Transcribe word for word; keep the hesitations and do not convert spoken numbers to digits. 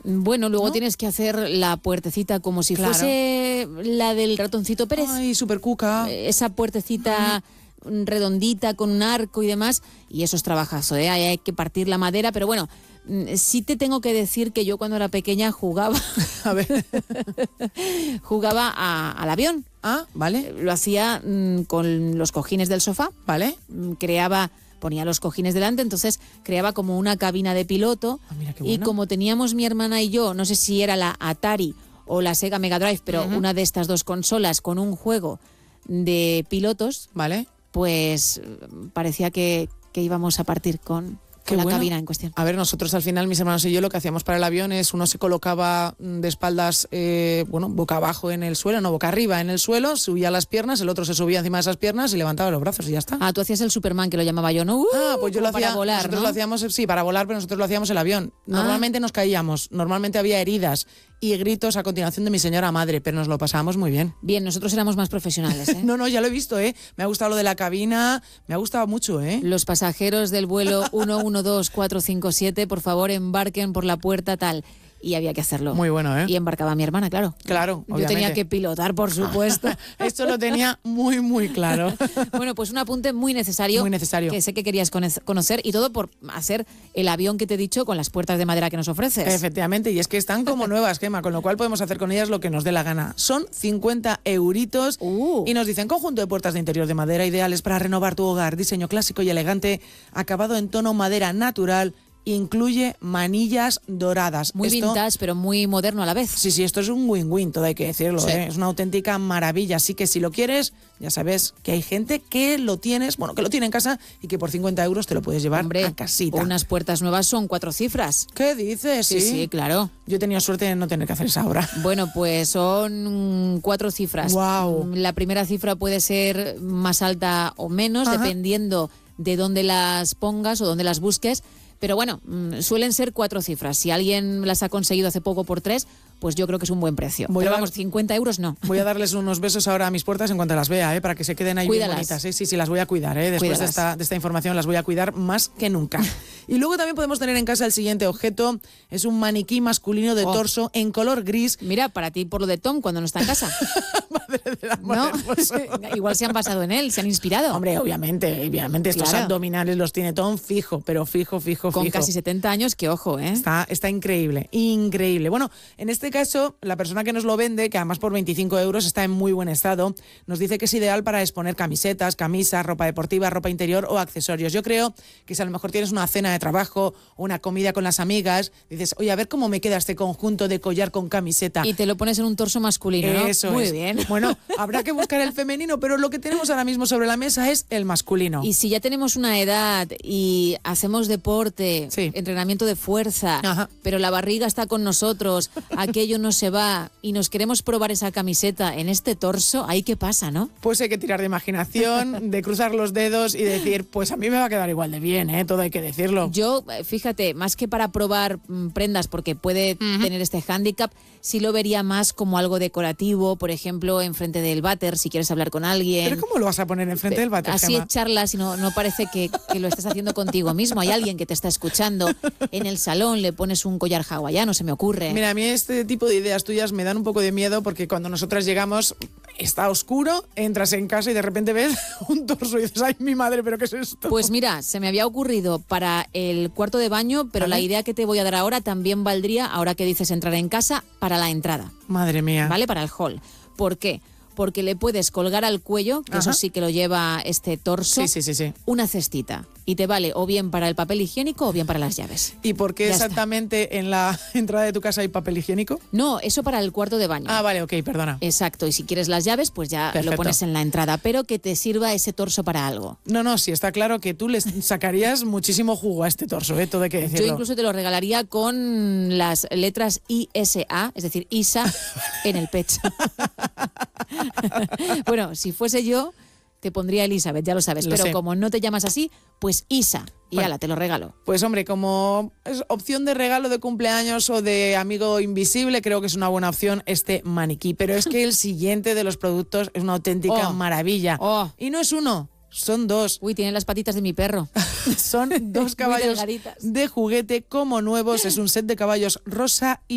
Bueno, luego ¿no? tienes que hacer la puertecita como si Claro. fuese la del ratoncito Pérez. Ay, súper cuca. Esa puertecita uh-huh. redondita con un arco y demás, y eso es trabajazo, ¿eh? Hay que partir la madera, pero bueno, sí te tengo que decir que yo cuando era pequeña jugaba A ver. jugaba a, al avión. Ah, vale. Lo hacía mmm, con los cojines del sofá. Vale. Creaba, ponía los cojines delante, entonces creaba como una cabina de piloto. Ah, mira qué bueno. Y como teníamos mi hermana y yo, no sé si era la Atari o la Sega Mega Drive, pero uh-huh. una de estas dos consolas con un juego de pilotos, vale, pues parecía que, que íbamos a partir con... Qué la bueno. cabina en cuestión. A ver, nosotros al final, mis hermanos y yo, lo que hacíamos para el avión es uno se colocaba de espaldas, eh, bueno, boca abajo en el suelo, no, boca arriba en el suelo, subía las piernas, el otro se subía encima de esas piernas y levantaba los brazos y ya está. Ah, tú hacías el Superman, que lo llamaba yo, ¿no? Uh, ah, pues yo lo hacía, para volar, nosotros ¿no? lo hacíamos, sí, para volar, pero nosotros lo hacíamos el avión. Normalmente ah. nos caíamos, normalmente había heridas y gritos a continuación de mi señora madre, pero nos lo pasábamos muy bien. Bien, nosotros éramos más profesionales, ¿eh? no, no, ya lo he visto, ¿eh? Me ha gustado lo de la cabina, me ha gustado mucho, ¿eh? Los pasajeros del vuelo uno uno dos cuatro cinco siete, por favor, embarquen por la puerta tal. Y había que hacerlo. Muy bueno, ¿eh? Y embarcaba mi hermana, claro. Claro, Yo obviamente. tenía que pilotar, por supuesto. Esto lo tenía muy, muy claro. Bueno, pues un apunte muy necesario. Muy necesario. Que sé que querías conocer, y todo por hacer el avión que te he dicho con las puertas de madera que nos ofreces. Efectivamente, y es que están como nuevas, Gemma, con lo cual podemos hacer con ellas lo que nos dé la gana. Son cincuenta euritos uh. y nos dicen conjunto de puertas de interior de madera ideales para renovar tu hogar, diseño clásico y elegante, acabado en tono madera natural. Incluye manillas doradas. Muy esto, vintage, pero muy moderno a la vez. Sí, sí, esto es un win-win, todo hay que decirlo. Sí. ¿eh? Es una auténtica maravilla. Así que si lo quieres, ya sabes que hay gente que lo tienes, bueno, que lo tiene en casa y que por cincuenta euros te lo puedes llevar Hombre, a casita. Unas puertas nuevas son cuatro cifras. ¿Qué dices? Sí, sí, sí, claro. Yo he tenido suerte de no tener que hacer esa obra. Bueno, pues son cuatro cifras. Wow. La primera cifra puede ser más alta o menos, Ajá. dependiendo de dónde las pongas o dónde las busques. Pero bueno, suelen ser cuatro cifras. Si alguien las ha conseguido hace poco por tres, pues yo creo que es un buen precio. Voy Pero a vamos, dar, cincuenta euros no. Voy a darles unos besos ahora a mis puertas en cuanto las vea, ¿eh? Para que se queden ahí Cuídalas. bien bonitas. ¿eh? Sí, sí, las voy a cuidar. ¿eh? Después de esta, de esta información las voy a cuidar más que nunca. Y luego también podemos tener en casa el siguiente objeto. Es un maniquí masculino de oh. torso en color gris. Mira, para ti por lo de Tom cuando no está en casa. Madre del amor ¿No? hermoso. Igual se han basado en él, se han inspirado. Hombre, obviamente, obviamente estos claro. abdominales los tiene Tom fijo, pero fijo, fijo, Con fijo. casi setenta años, que ojo, ¿eh? Está, está increíble, increíble. Bueno, en este caso, la persona que nos lo vende, que además por veinticinco euros está en muy buen estado, nos dice que es ideal para exponer camisetas, camisas, ropa deportiva, ropa interior o accesorios. Yo creo que si a lo mejor tienes una cena de trabajo o una comida con las amigas, dices, oye, a ver cómo me queda este conjunto de collar con camiseta. Y te lo pones en un torso masculino, ¿no? Eso Muy es. bien. Bueno, habrá que buscar el femenino, pero lo que tenemos ahora mismo sobre la mesa es el masculino. Y si ya tenemos una edad y hacemos deporte, sí. entrenamiento de fuerza, Ajá. pero la barriga está con nosotros, aquello no se va y nos queremos probar esa camiseta en este torso, ¿ahí qué pasa, no? Pues hay que tirar de imaginación, de cruzar los dedos y decir, pues a mí me va a quedar igual de bien, ¿eh? Todo hay que decirlo. Yo, fíjate, más que para probar mmm, prendas, porque puede uh-huh. tener este hándicap, sí lo vería más como algo decorativo, por ejemplo, enfrente del váter, si quieres hablar con alguien. ¿Pero cómo lo vas a poner enfrente del váter, Así Gemma? charlas y no, no parece que, que lo estés haciendo contigo mismo. Hay alguien que te está escuchando en el salón, le pones un collar hawaiano, se me ocurre. Mira, a mí este tipo de ideas tuyas me dan un poco de miedo porque cuando nosotras llegamos está oscuro, entras en casa y de repente ves un torso y dices, ay, mi madre, ¿pero qué es esto? Pues mira, se me había ocurrido para el cuarto de baño, pero ¿vale? La idea que te voy a dar ahora también valdría, ahora que dices entrar en casa, para la entrada. Madre mía. ¿Vale? Para el hall. ¿Por qué? Porque le puedes colgar al cuello, que Ajá. eso sí que lo lleva este torso, sí, sí, sí, sí. una cestita. Y te vale o bien para el papel higiénico o bien para las llaves. ¿Y por qué ya exactamente está. En la entrada de tu casa hay papel higiénico? No, eso para el cuarto de baño. Ah, vale, ok, perdona. Exacto, y si quieres las llaves, pues ya Perfecto. Lo pones en la entrada, pero que te sirva ese torso para algo. No, no, sí, está claro que tú le sacarías muchísimo jugo a este torso, ¿eh? Todo hay que decirlo. Yo incluso te lo regalaría con las letras I S A, es decir, Isa, en el pecho. Bueno, si fuese yo, te pondría Elizabeth, ya lo sabes, lo pero sé. Como no te llamas así, pues Isa, y bueno, ala, te lo regalo. Pues hombre, como es opción de regalo de cumpleaños o de amigo invisible, creo que es una buena opción este maniquí, pero es que el siguiente de los productos es una auténtica oh. maravilla. Oh. Y no es uno, son dos. Uy, tienen las patitas de mi perro. Son dos caballos de juguete como nuevos, es un set de caballos rosa y